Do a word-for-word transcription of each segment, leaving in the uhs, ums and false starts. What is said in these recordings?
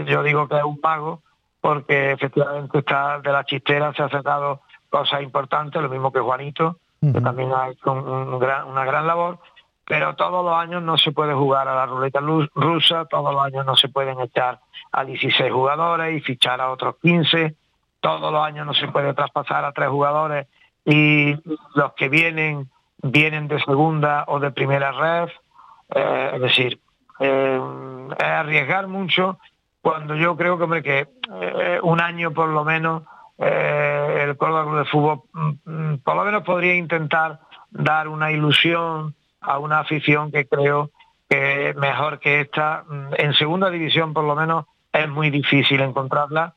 eh, yo digo que es un pago, porque efectivamente está de la chistera, se ha sacado cosas importantes, lo mismo que Juanito, uh-huh. que también ha hecho un, un gran, una gran labor, pero todos los años no se puede jugar a la ruleta rusa, todos los años no se pueden echar a dieciséis jugadores y fichar a otros quince, todos los años no se puede traspasar a tres jugadores y los que vienen, vienen de segunda o de primera ref, eh, es decir, eh, es arriesgar mucho cuando yo creo que, hombre, que eh, un año por lo menos eh, el Córdoba Club de Fútbol mm, por lo menos podría intentar dar una ilusión a una afición que creo que mejor que esta. En segunda división por lo menos es muy difícil encontrarla,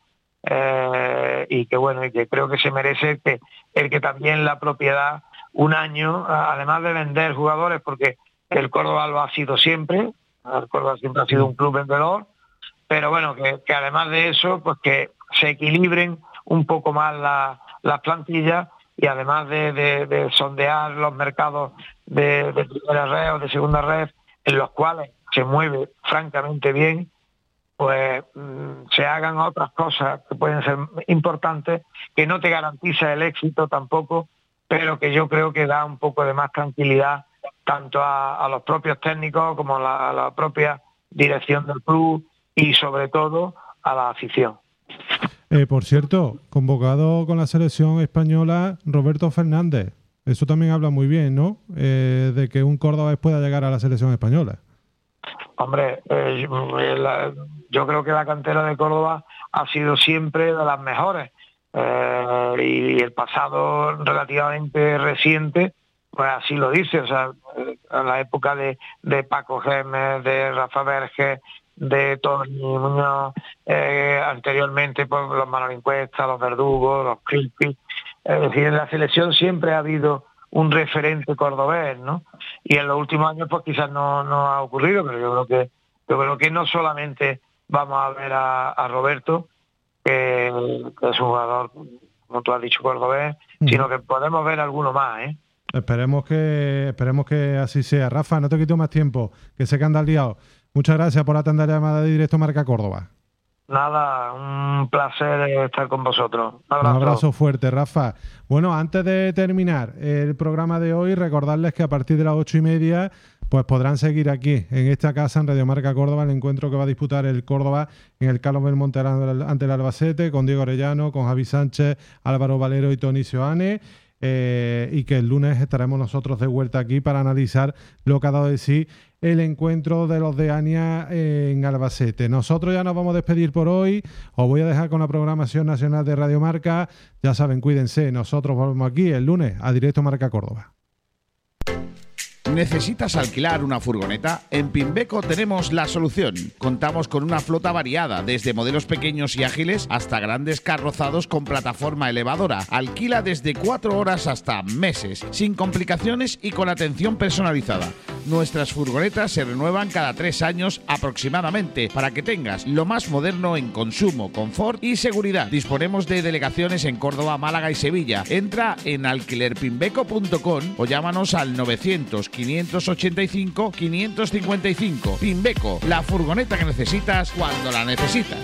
eh, y que bueno, y que creo que se merece que el que también la propiedad un año, además de vender jugadores, porque el Córdoba lo ha sido siempre, el Córdoba siempre ha sido un club vendedor, pero bueno, que, que además de eso, pues que se equilibren un poco más la, las plantillas, y además de, de, de sondear los mercados de, de primera red o de segunda red, en los cuales se mueve francamente bien, pues mmm, se hagan otras cosas que pueden ser importantes, que no te garantiza el éxito tampoco, pero que yo creo que da un poco de más tranquilidad tanto a, a los propios técnicos como a la, a la propia dirección del club y sobre todo a la afición. Eh, por cierto, convocado con la selección española Roberto Fernández. Eso también habla muy bien, ¿no? Eh, de que un cordobés pueda llegar a la selección española. Hombre, eh, la, yo creo que la cantera de Córdoba ha sido siempre de las mejores. Eh, y el pasado relativamente reciente, pues así lo dice. O sea, en la época de, de Paco Gémez, de Rafa Verges, de Tony Muñoz, eh, anteriormente pues los Manolín Cuesta, los Verdugos, los Crispy. Es decir, en la selección siempre ha habido un referente cordobés, ¿no? Y en los últimos años pues quizás no, no ha ocurrido, pero yo creo que yo creo que no solamente vamos a ver a, a Roberto, que, que es un jugador, como tú has dicho, cordobés, mm. sino que podemos ver alguno más, ¿eh? Esperemos que esperemos que así sea. Rafa, no te quito más tiempo, que sé que andas liado. Muchas gracias por atender la llamada de Directo Marca Córdoba. Nada, un placer estar con vosotros. Un abrazo. Un abrazo fuerte, Rafa. Bueno, antes de terminar el programa de hoy, recordarles que a partir de las ocho y media pues podrán seguir aquí, en esta casa, en Radio Marca Córdoba, el encuentro que va a disputar el Córdoba en el Carlos Belmonte ante el Albacete, con Diego Orellano, con Javi Sánchez, Álvaro Valero y Tony Seoane. Eh, y que el lunes estaremos nosotros de vuelta aquí para analizar lo que ha dado de sí el encuentro de los de Ania en Albacete. Nosotros ya nos vamos a despedir por hoy. Os voy a dejar con la programación nacional de Radio Marca. Ya saben, cuídense. Nosotros volvemos aquí el lunes a Directo Marca Córdoba. ¿Necesitas alquilar una furgoneta? En Pimbeco tenemos la solución. Contamos con una flota variada, desde modelos pequeños y ágiles hasta grandes carrozados con plataforma elevadora. Alquila desde cuatro horas hasta meses, sin complicaciones y con atención personalizada. Nuestras furgonetas se renuevan cada tres años aproximadamente, para que tengas lo más moderno en consumo, confort y seguridad. Disponemos de delegaciones en Córdoba, Málaga y Sevilla. Entra en alquiler pimbeco punto com o llámanos al novecientos, quinientos ochenta y cinco, quinientos cincuenta y cinco. Pimbeco, la furgoneta que necesitas cuando la necesitas.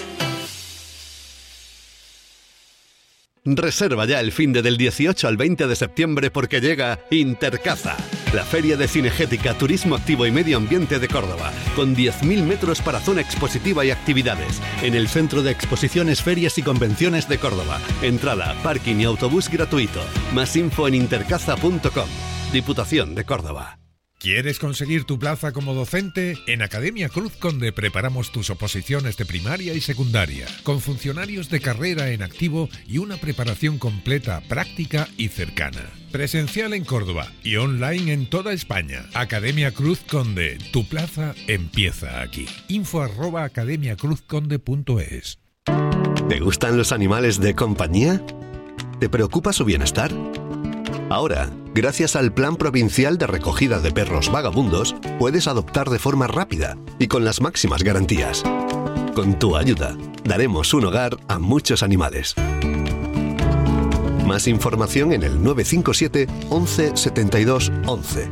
Reserva ya el finde del dieciocho al veinte de septiembre porque llega Intercaza, la feria de cinegética, turismo activo y medio ambiente de Córdoba, con diez mil metros para zona expositiva y actividades, en el Centro de Exposiciones, Ferias y Convenciones de Córdoba. Entrada, parking y autobús gratuito. Más info en intercaza punto com. Diputación de Córdoba. ¿Quieres conseguir tu plaza como docente? En Academia Cruz Conde preparamos tus oposiciones de primaria y secundaria, con funcionarios de carrera en activo y una preparación completa, práctica y cercana. Presencial en Córdoba y online en toda España. Academia Cruz Conde, tu plaza empieza aquí. Info arroba academia cruz conde punto es. ¿Te gustan los animales de compañía? ¿Te preocupa su bienestar? Ahora, gracias al Plan Provincial de Recogida de Perros Vagabundos, puedes adoptar de forma rápida y con las máximas garantías. Con tu ayuda, daremos un hogar a muchos animales. Más información en el nueve cinco siete, once, setenta y dos, once.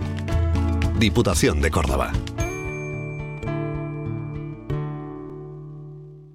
Diputación de Córdoba.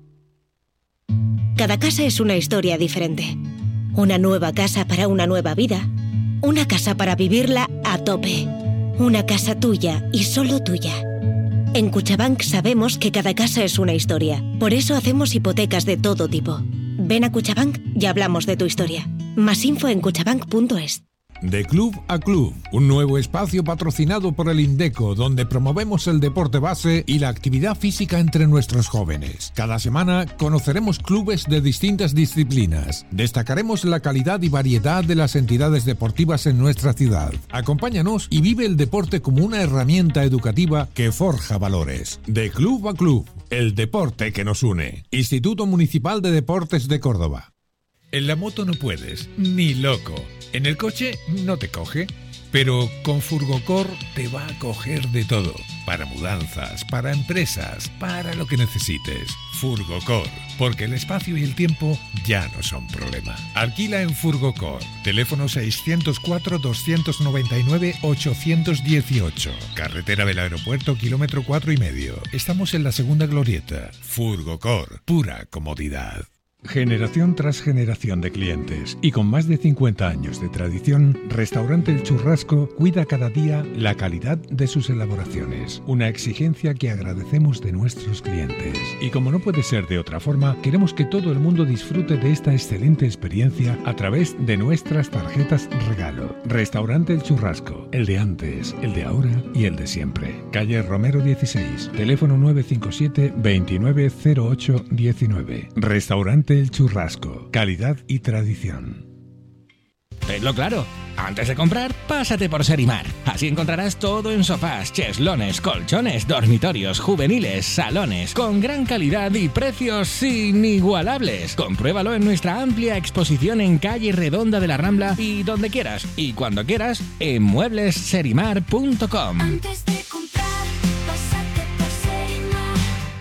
Cada casa es una historia diferente. Una nueva casa para una nueva vida. Una casa para vivirla a tope. Una casa tuya y solo tuya. En Cuchabank sabemos que cada casa es una historia. Por eso hacemos hipotecas de todo tipo. Ven a Cuchabank y hablamos de tu historia. Más info en cuchabank punto es. De Club a Club, un nuevo espacio patrocinado por el Indeco, donde promovemos el deporte base y la actividad física entre nuestros jóvenes. Cada semana conoceremos clubes de distintas disciplinas. Destacaremos la calidad y variedad de las entidades deportivas en nuestra ciudad. Acompáñanos y vive el deporte como una herramienta educativa que forja valores. De Club a Club, el deporte que nos une. Instituto Municipal de Deportes de Córdoba. En la moto no puedes, ni loco. En el coche no te coge, pero con Furgocor te va a coger de todo. Para mudanzas, para empresas, para lo que necesites. Furgocor, porque el espacio y el tiempo ya no son problema. Alquila en Furgocor. Teléfono seiscientos cuatro, doscientos noventa y nueve, ochocientos dieciocho. Carretera del Aeropuerto, kilómetro cuatro y medio. Estamos en la segunda glorieta. Furgocor, pura comodidad. Generación tras generación de clientes y con más de cincuenta años de tradición, Restaurante El Churrasco cuida cada día la calidad de sus elaboraciones, una exigencia que agradecemos de nuestros clientes. Y como no puede ser de otra forma, queremos que todo el mundo disfrute de esta excelente experiencia a través de nuestras tarjetas regalo. Restaurante El Churrasco, el de antes, el de ahora y el de siempre. Calle Romero dieciséis, teléfono nueve cinco siete, veintinueve cero ocho diecinueve. Restaurante El Churrasco, calidad y tradición. Tenlo claro, antes de comprar, pásate por Serimar. Así encontrarás todo en sofás, cheslones, colchones, dormitorios, juveniles, salones, con gran calidad y precios inigualables. Compruébalo en nuestra amplia exposición en calle Redonda de la Rambla y donde quieras, y cuando quieras, en muebles serimar punto com. Antes de comprar, pásate por Serimar.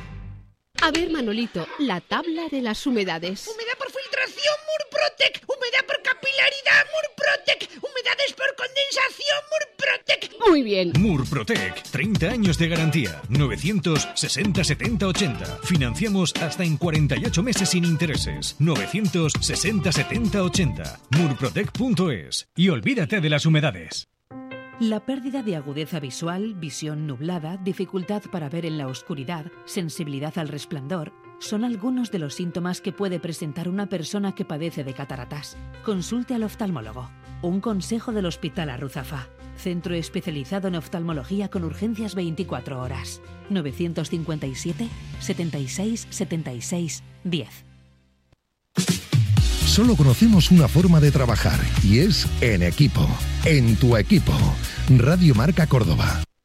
A ver, Manolito, la tabla de las humedades. Humedad por filtración, Murprotec. Humedad por capilaridad, Murprotec. Humedades por condensación, Murprotec. Muy bien. Murprotec, treinta años de garantía. novecientos sesenta setenta ochenta. Financiamos hasta en cuarenta y ocho meses sin intereses. novecientos sesenta setenta ochenta. murprotec punto es. Y olvídate de las humedades. La pérdida de agudeza visual, visión nublada, dificultad para ver en la oscuridad, sensibilidad al resplandor, son algunos de los síntomas que puede presentar una persona que padece de cataratas. Consulte al oftalmólogo. Un consejo del Hospital Arruzafa. Centro especializado en oftalmología con urgencias veinticuatro horas. novecientos cincuenta y siete, setenta y seis, setenta y seis, diez. Solo conocemos una forma de trabajar y es en equipo. En tu equipo. Radio Marca Córdoba.